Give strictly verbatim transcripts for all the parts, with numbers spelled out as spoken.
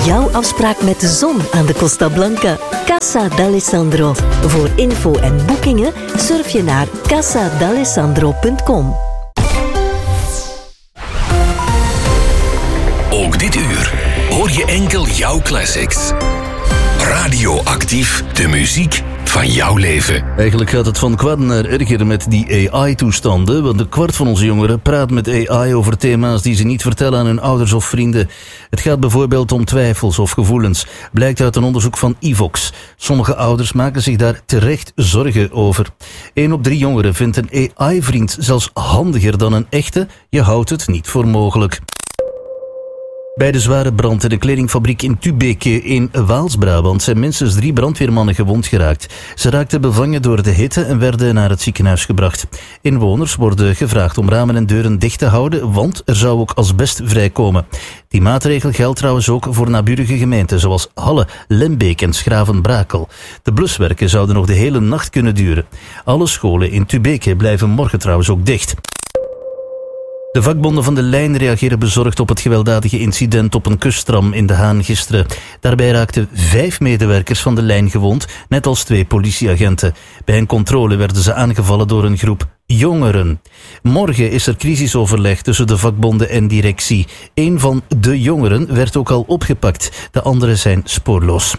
jouw afspraak met de zon aan de Costa Blanca. Casa d'Alessandro. Voor info en boekingen surf je naar casa d'alessandro punt com. Ook dit uur hoor je enkel jouw classics. Radioactief, de muziek van jouw leven. Eigenlijk gaat het van kwaad naar erger met die A I-toestanden, want een kwart van onze jongeren praat met A I over thema's die ze niet vertellen aan hun ouders of vrienden. Het gaat bijvoorbeeld om twijfels of gevoelens, blijkt uit een onderzoek van Evox. Sommige ouders maken zich daar terecht zorgen over. Eén op drie jongeren vindt een A I-vriend zelfs handiger dan een echte. Je houdt het niet voor mogelijk. Bij de zware brand in de kledingfabriek in Tubeke in Waals-Brabant zijn minstens drie brandweermannen gewond geraakt. Ze raakten bevangen door de hitte en werden naar het ziekenhuis gebracht. Inwoners worden gevraagd om ramen en deuren dicht te houden, want er zou ook asbest vrijkomen. Die maatregel geldt trouwens ook voor naburige gemeenten zoals Halle, Lembeek en Schraven-Brakel. De bluswerken zouden nog de hele nacht kunnen duren. Alle scholen in Tubeke blijven morgen trouwens ook dicht. De vakbonden van de lijn reageren bezorgd op het gewelddadige incident op een kusttram in De Haan gisteren. Daarbij raakten vijf medewerkers van de lijn gewond, net als twee politieagenten. Bij een controle werden ze aangevallen door een groep jongeren. Morgen is er crisisoverleg tussen de vakbonden en directie. Eén van de jongeren werd ook al opgepakt, de anderen zijn spoorloos.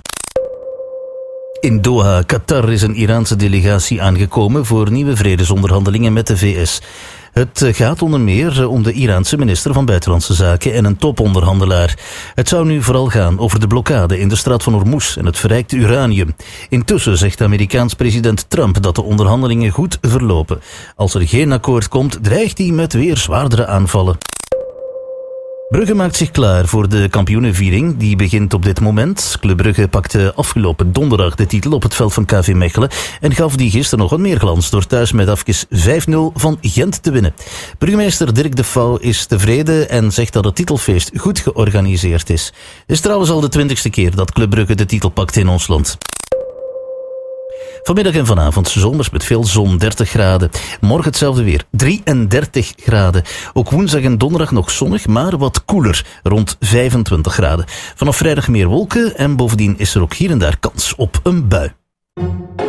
In Doha, Qatar, is een Iraanse delegatie aangekomen voor nieuwe vredesonderhandelingen met de V S. Het gaat onder meer om de Iraanse minister van Buitenlandse Zaken en een toponderhandelaar. Het zou nu vooral gaan over de blokkade in de straat van Hormuz en het verrijkte uranium. Intussen zegt Amerikaans president Trump dat de onderhandelingen goed verlopen. Als er geen akkoord komt, dreigt hij met weer zwaardere aanvallen. Brugge maakt zich klaar voor de kampioenenviering. Die begint op dit moment. Club Brugge pakte afgelopen donderdag de titel op het veld van K V Mechelen en gaf die gisteren nog wat meer glans door thuis met afkes vijf nul van Gent te winnen. Burgemeester Dirk de Vouw is tevreden en zegt dat het titelfeest goed georganiseerd is. Het is trouwens al de twintigste keer dat Club Brugge de titel pakt in ons land. Vanmiddag en vanavond zomers met veel zon, dertig graden. Morgen hetzelfde weer, drieëndertig graden. Ook woensdag en donderdag nog zonnig, maar wat koeler, rond vijfentwintig graden. Vanaf vrijdag meer wolken en bovendien is er ook hier en daar kans op een bui.